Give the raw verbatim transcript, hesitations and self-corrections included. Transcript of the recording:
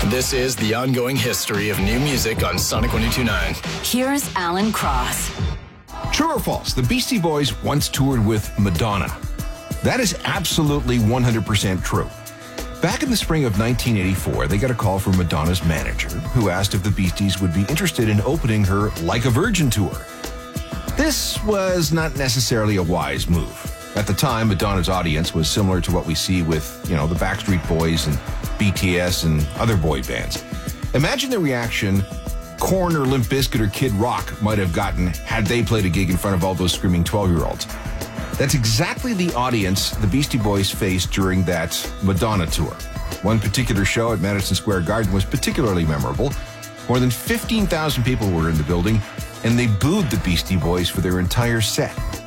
This is the ongoing history of new music on Sonic one oh two point nine. Here's Alan Cross. True or false? The Beastie Boys once toured with Madonna. That is absolutely one hundred percent true. Back in the spring of nineteen eighty-four, they got a call from Madonna's manager, who asked if the Beasties would be interested in opening her Like a Virgin tour. This was not necessarily a wise move. At the time, Madonna's audience was similar to what we see with, you know, the Backstreet Boys and B T S and other boy bands. Imagine the reaction Korn or Limp Bizkit or Kid Rock might have gotten had they played a gig in front of all those screaming twelve-year-olds. That's exactly the audience the Beastie Boys faced during that Madonna tour. One particular show at Madison Square Garden was particularly memorable. More than fifteen thousand people were in the building, and they booed the Beastie Boys for their entire set.